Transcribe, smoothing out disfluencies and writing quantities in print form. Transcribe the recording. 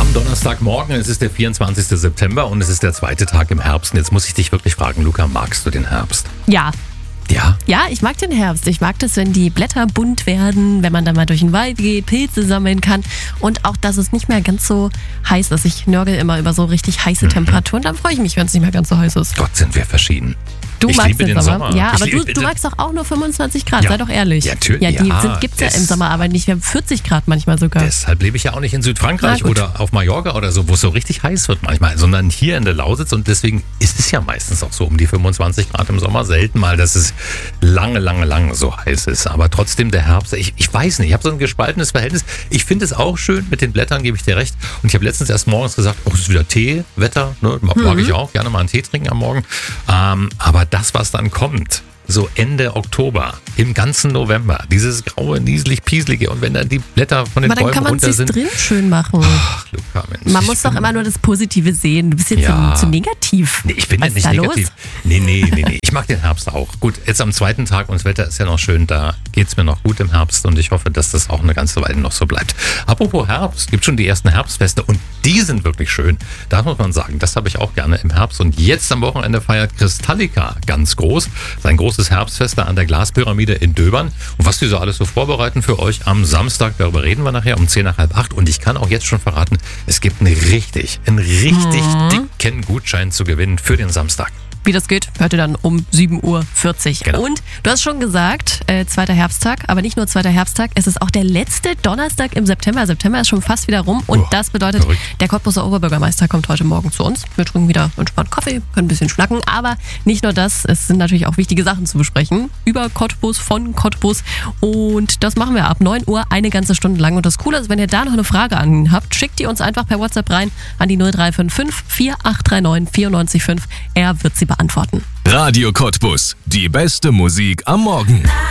am Donnerstagmorgen. Es ist der 24. September und es ist der zweite Tag im Herbst. Und jetzt muss ich dich wirklich fragen, Luca, magst du den Herbst? Ja. Ja? Ja, ich mag den Herbst. Ich mag das, wenn die Blätter bunt werden, wenn man dann mal durch den Wald geht, Pilze sammeln kann und auch, dass es nicht mehr ganz so heiß ist. Ich nörgel immer über so richtig heiße Temperaturen. Dann freue ich mich, wenn es nicht mehr ganz so heiß ist. Gott, sind wir verschieden. Du Ich magst liebe den Sommer. Ja, Ich aber liebe du magst doch auch nur 25 Grad, Ja. sei doch ehrlich. Ja, natürlich. Ja, die Ja, gibt's ja das- im Sommer, aber nicht. Wir haben 40 Grad manchmal sogar. Deshalb lebe ich ja auch nicht in Südfrankreich Na gut. oder auf Mallorca oder so, wo es so richtig heiß wird manchmal, sondern hier in der Lausitz. Und deswegen ist es ja meistens auch so um die 25 Grad im Sommer. Selten mal, dass es lange so heiß ist. Aber trotzdem der Herbst, ich weiß nicht, ich habe so ein gespaltenes Verhältnis. Ich finde es auch schön mit den Blättern, gebe ich dir recht. Und ich habe letztens erst morgens gesagt, oh, es ist wieder Teewetter. Ne? Mag ich auch, gerne mal einen Tee trinken am Morgen. Aber das, was dann kommt, so Ende Oktober, im ganzen November, dieses graue, nieselig-pieselige und wenn dann die Blätter von den Aber dann Bäumen kann man runter es sich sind. drin schön machen. Ach, Luca, Mensch. Man ich muss doch bin- immer nur das Positive sehen. Du bist jetzt Ja. zu negativ. Nee, ich bin Was ja nicht ist da negativ. los? Nee. Ich mag den Herbst auch. Gut, jetzt am zweiten Tag und das Wetter ist ja noch schön, da geht's mir noch gut im Herbst und ich hoffe, dass das auch eine ganze Weile noch so bleibt. Apropos Herbst, gibt schon die ersten Herbstfeste und die sind wirklich schön. Da muss man sagen, das habe ich auch gerne im Herbst und jetzt am Wochenende feiert Kristallica ganz groß. Sein großes Herbstfest da an der Glaspyramide in Döbern. Und was die so alles so vorbereiten für euch am Samstag, darüber reden wir nachher um 10 nach halb 8. Und ich kann auch jetzt schon verraten, es gibt einen richtig dicken Gutschein zu gewinnen für den Samstag. Wie das geht, hört ihr dann um 7.40 Uhr. Genau. Und du hast schon gesagt, zweiter Herbsttag, aber nicht nur zweiter Herbsttag, es ist auch der letzte Donnerstag im September. September ist schon fast wieder rum und das bedeutet, verrückt. der Cottbuser Oberbürgermeister kommt heute Morgen zu uns. Wir trinken wieder entspannt Kaffee, können ein bisschen schnacken, aber nicht nur das, es sind natürlich auch wichtige Sachen zu besprechen über Cottbus, von Cottbus und das machen wir ab 9 Uhr eine ganze Stunde lang und das Coole ist, wenn ihr da noch eine Frage an ihn habt, schickt die uns einfach per WhatsApp rein an die 0355 4839 94,5. Er wird sie beantworten. Radio Cottbus. Die beste Musik am Morgen.